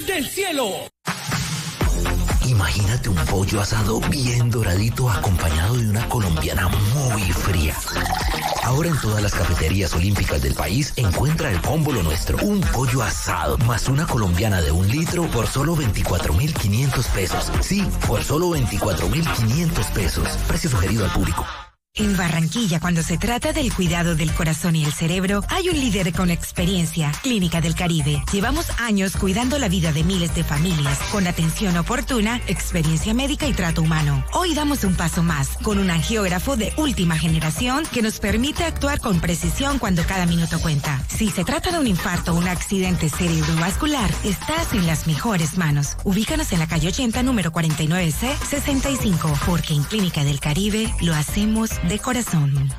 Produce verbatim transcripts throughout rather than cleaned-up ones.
del cielo. Imagínate un pollo asado bien doradito acompañado de una colombiana muy fría. Ahora en todas las cafeterías olímpicas del país encuentra el combo Lo Nuestro. Un pollo asado más una colombiana de un litro por solo veinticuatro mil quinientos pesos. Sí, por solo veinticuatro mil quinientos pesos. Precio sugerido al público. En Barranquilla, cuando se trata del cuidado del corazón y el cerebro, hay un líder con experiencia, Clínica del Caribe. Llevamos años cuidando la vida de miles de familias, con atención oportuna, experiencia médica y trato humano. Hoy damos un paso más, con un angiógrafo de última generación que nos permite actuar con precisión cuando cada minuto cuenta. Si se trata de un infarto o un accidente cerebrovascular, estás en las mejores manos. Ubícanos en la calle ochenta, número cuarenta y nueve C, sesenta y cinco, porque en Clínica del Caribe lo hacemos de corazón.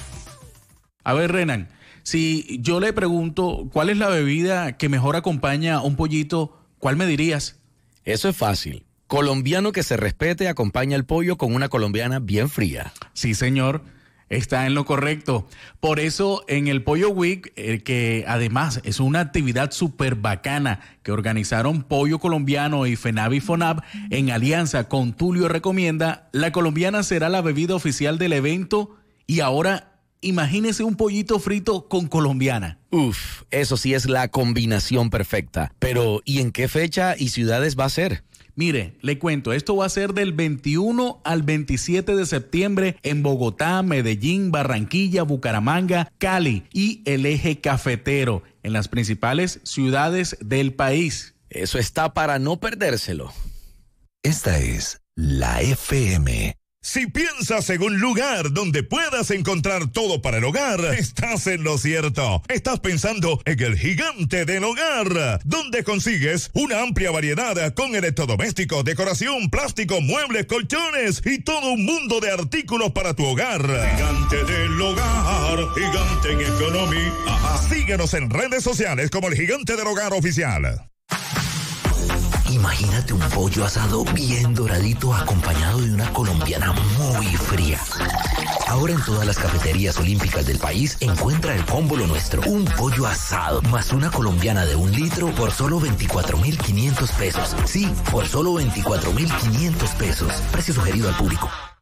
A ver, Renan, si yo le pregunto cuál es la bebida que mejor acompaña a un pollito, ¿cuál me dirías? Eso es fácil. Colombiano que se respete acompaña el pollo con una colombiana bien fría. Sí, señor. Está en lo correcto. Por eso en el Pollo Week, eh, que además es una actividad súper bacana que organizaron Pollo Colombiano y FENAVI FONAV en alianza con Tulio Recomienda, la colombiana será la bebida oficial del evento y ahora imagínese un pollito frito con colombiana. Uf, eso sí es la combinación perfecta. Pero, ¿y en qué fecha y ciudades va a ser? Mire, le cuento, esto va a ser del veintiuno al veintisiete de septiembre en Bogotá, Medellín, Barranquilla, Bucaramanga, Cali y el eje cafetero, en las principales ciudades del país. Eso está para no perdérselo. Esta es la F M. Si piensas en un lugar donde puedas encontrar todo para el hogar, estás en lo cierto. Estás pensando en el Gigante del Hogar, donde consigues una amplia variedad con electrodomésticos, decoración, plástico, muebles, colchones y todo un mundo de artículos para tu hogar. Gigante del Hogar, Gigante en Economía. Síguenos en redes sociales como el Gigante del Hogar Oficial. Imagínate un pollo asado bien doradito acompañado de una colombiana muy fría. Ahora en todas las cafeterías olímpicas del país encuentra el combo Lo Nuestro. Un pollo asado más una colombiana de un litro por solo veinticuatro mil quinientos pesos. Sí, por solo veinticuatro mil quinientos pesos. Precio sugerido al público.